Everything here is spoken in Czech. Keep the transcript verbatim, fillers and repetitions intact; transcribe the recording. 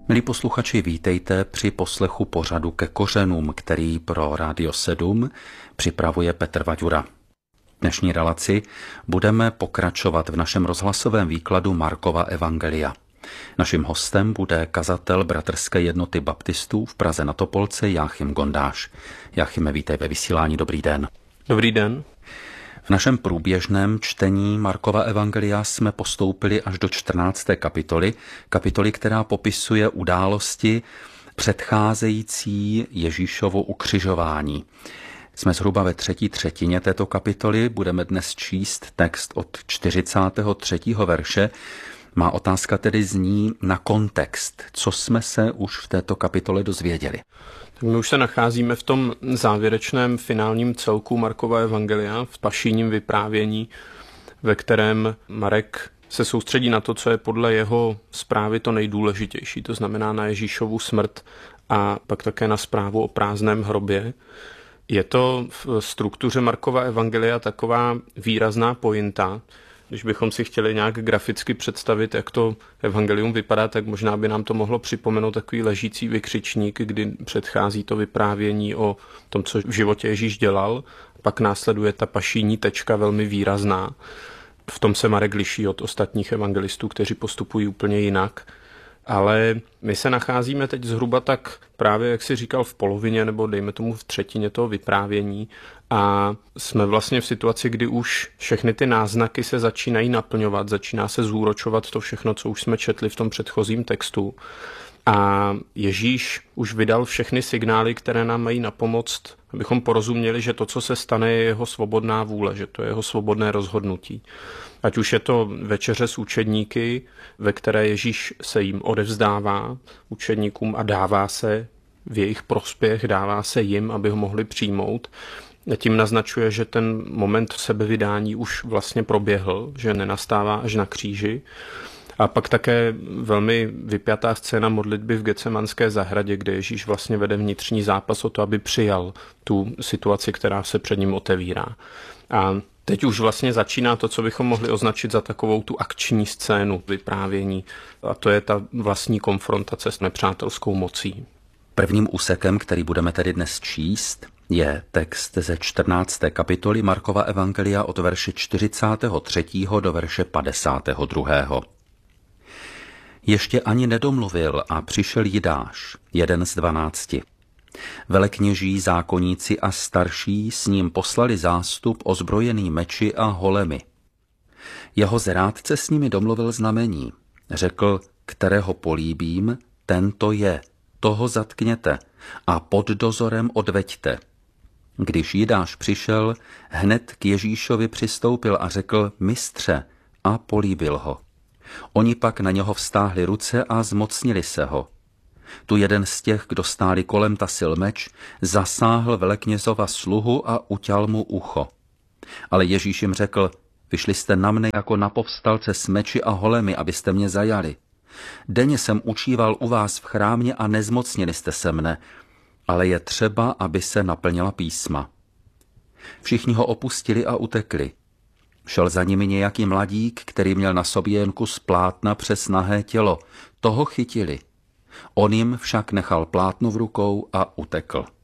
Milí posluchači, vítejte při poslechu pořadu Ke kořenům, který pro Rádio sedm připravuje Petr Vaďura. V dnešní relaci budeme pokračovat v našem rozhlasovém výkladu Markova evangelia. Naším hostem bude kazatel Bratrské jednoty baptistů v Praze na Topolce Jáchym Gondáš. Jáchyme, vítej ve vysílání, dobrý den. Dobrý den. V našem průběžném čtení Markova evangelia jsme postoupili až do čtrnácté kapitoly, kapitoly, která popisuje události předcházející Ježíšovu ukřižování. Jsme zhruba ve třetí třetině této kapitoly, budeme dnes číst text od čtyřicátého třetího verše. Má otázka tedy zní na kontext. Co jsme se už v této kapitole dozvěděli? My už se nacházíme v tom závěrečném finálním celku Markova evangelia, v pašijním vyprávění, ve kterém Marek se soustředí na to, co je podle jeho zprávy to nejdůležitější, to znamená na Ježíšovu smrt a pak také na zprávu o prázdném hrobě. Je to v struktuře Markova evangelia taková výrazná pointa. Když bychom si chtěli nějak graficky představit, jak to evangelium vypadá, tak možná by nám to mohlo připomenout takový ležící vykřičník, kdy předchází to vyprávění o tom, co v životě Ježíš dělal, pak následuje ta pašijní tečka velmi výrazná. V tom se Marek liší od ostatních evangelistů, kteří postupují úplně jinak. Ale my se nacházíme teď zhruba tak právě, jak si říkal, v polovině nebo dejme tomu v třetině toho vyprávění a jsme vlastně v situaci, kdy už všechny ty náznaky se začínají naplňovat, začíná se zúročovat to všechno, co už jsme četli v tom předchozím textu. A Ježíš už vydal všechny signály, které nám mají napomoct, abychom porozuměli, že to, co se stane, je jeho svobodná vůle, že to je jeho svobodné rozhodnutí. Ať už je to večeře s učedníky, ve které Ježíš se jim odevzdává učedníkům a dává se v jejich prospěch, dává se jim, aby ho mohli přijmout. A tím naznačuje, že ten moment sebevydání už vlastně proběhl, že nenastává až na kříži. A pak také velmi vypjatá scéna modlitby v Getsemanské zahradě, kde Ježíš vlastně vede vnitřní zápas o to, aby přijal tu situaci, která se před ním otevírá. A teď už vlastně začíná to, co bychom mohli označit za takovou tu akční scénu vyprávění. A to je ta vlastní konfrontace s nepřátelskou mocí. Prvním úsekem, který budeme tedy dnes číst, je text ze čtrnácté kapitoly Markova evangelia od verše čtyřicátého třetího do verše padesátého druhého. Ještě ani nedomluvil a přišel Jidáš, jeden z dvanácti. Velekněží, zákoníci a starší s ním poslali zástup ozbrojený meči a holemi. Jeho zrádce s nimi domluvil znamení. Řekl, kterého políbím, tento je, toho zatkněte a pod dozorem odveďte. Když Jidáš přišel, hned k Ježíšovi přistoupil a řekl, mistře, a políbil ho. Oni pak na něho vztáhli ruce a zmocnili se ho. Tu jeden z těch, kdo stáli kolem, tasil meč, zasáhl veleknězova sluhu a uťal mu ucho. Ale Ježíš jim řekl, vyšli jste na mne jako na povstalce s meči a holemi, abyste mě zajali. Denně jsem učíval u vás v chrámě a nezmocnili jste se mne, ale je třeba, aby se naplnila písma. Všichni ho opustili a utekli. Šel za nimi nějaký mladík, který měl na sobě jen kus plátna přes nahé tělo. Toho chytili. On jim však nechal plátno v rukou a utekl.